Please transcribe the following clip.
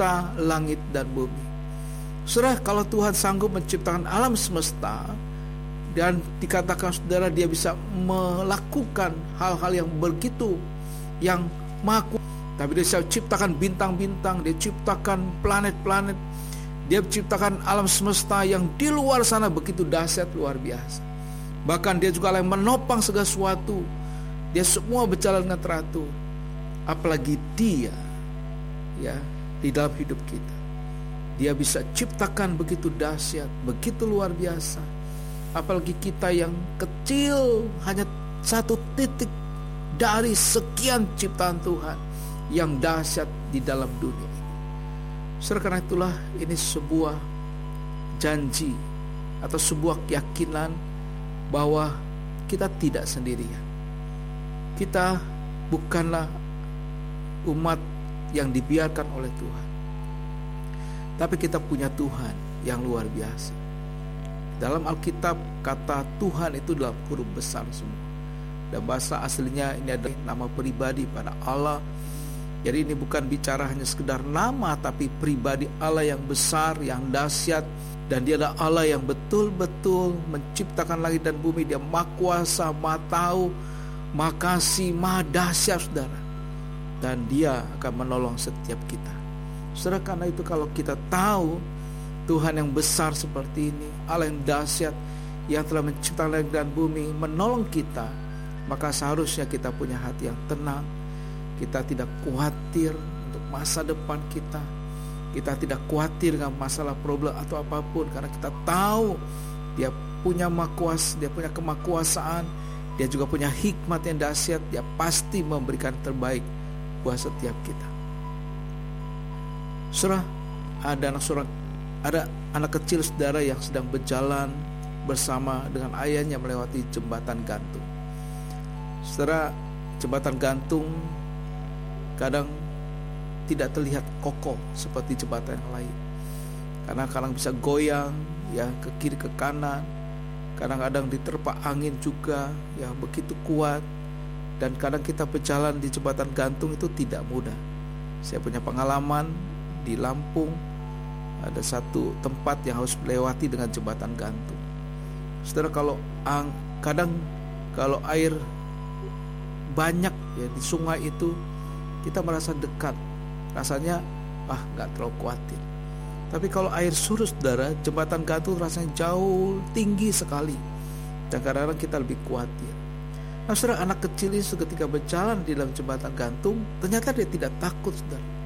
pencipta langit dan bumi. Saudara, kalau Tuhan sanggup menciptakan alam semesta, dan dikatakan saudara dia bisa melakukan hal-hal yang begitu yang maha kuasa, tapi dia bisa ciptakan bintang-bintang, dia ciptakan planet-planet, dia ciptakan alam semesta yang di luar sana begitu dahsyat, luar biasa. Bahkan dia juga yang menopang segala sesuatu, dia semua berjalan dengan teratur. Apalagi dia ya di dalam hidup kita, dia bisa ciptakan begitu dahsyat, begitu luar biasa. Apalagi kita yang kecil, hanya satu titik dari sekian ciptaan Tuhan yang dahsyat di dalam dunia ini. Karena itulah ini sebuah janji atau sebuah keyakinan bahwa kita tidak sendirian. Kita bukanlah umat yang dibiarkan oleh Tuhan, tapi kita punya Tuhan yang luar biasa. Dalam Alkitab kata Tuhan itu dalam huruf besar semua, dan bahasa aslinya ini adalah nama pribadi pada Allah. Jadi ini bukan bicara hanya sekedar nama, tapi pribadi Allah yang besar, yang dahsyat. Dan dia adalah Allah yang betul-betul menciptakan langit dan bumi. Dia maha kuasa, maha tahu, maha kasih, maha dahsyat, saudara. Dan dia akan menolong setiap kita. Saudara, karena itu kalau kita tahu Tuhan yang besar seperti ini, Allah yang dahsyat, yang telah menciptakan langit dan bumi, menolong kita, maka seharusnya kita punya hati yang tenang. Kita tidak khawatir untuk masa depan kita. Kita tidak khawatir dengan masalah problem atau apapun, karena kita tahu dia punya maha kuasa, dia punya kemahakuasaan, dia juga punya hikmat yang dahsyat. Dia pasti memberikan terbaik buat setiap kita. Saudara, ada anak kecil saudara yang sedang berjalan bersama dengan ayahnya melewati jembatan gantung. Saudara, jembatan gantung kadang tidak terlihat kokoh seperti jembatan yang lain, karena kadang bisa goyang ya ke kiri ke kanan, kadang-kadang diterpa angin juga ya begitu kuat, dan kadang kita berjalan di jembatan gantung itu tidak mudah. Saya punya pengalaman di Lampung, ada satu tempat yang harus melewati dengan jembatan gantung. Saudara, kadang kalau air banyak ya di sungai itu, kita merasa dekat, rasanya gak terlalu khawatir. Tapi kalau air surut saudara, jembatan gantung rasanya jauh tinggi sekali, dan kadang-kadang kita lebih khawatir. Nah saudara, anak kecil itu ketika berjalan di dalam jembatan gantung, ternyata dia tidak takut saudara.